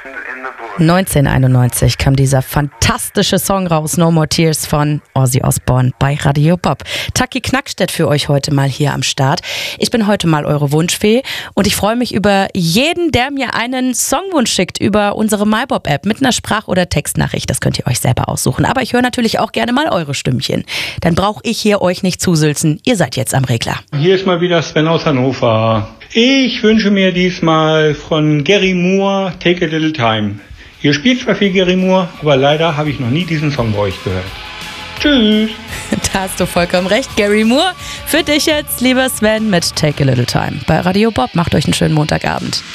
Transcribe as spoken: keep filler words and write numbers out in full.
neunzehnhunderteinundneunzig kam dieser fantastische Song raus, No More Tears von Ozzy Osbourne bei Radio Bob. Taki Knackstedt für euch heute mal hier am Start. Ich bin heute mal eure Wunschfee und ich freue mich über jeden, der mir einen Songwunsch schickt über unsere MyBob-App mit einer Sprach- oder Textnachricht. Das könnt ihr euch selber aussuchen. Aber ich höre natürlich auch gerne mal eure Stimmchen. Dann brauche ich hier euch nicht zusülzen. Ihr seid jetzt am Regler. Hier ist mal wieder Sven aus Hannover. Ich wünsche mir diesmal von Gary Moore Take a Little Time. Ihr spielt zwar viel Gary Moore, aber leider habe ich noch nie diesen Song bei euch gehört. Tschüss. Da hast du vollkommen recht, Gary Moore. Für dich jetzt, lieber Sven, mit Take a Little Time. Bei Radio Bob, macht euch einen schönen Montagabend.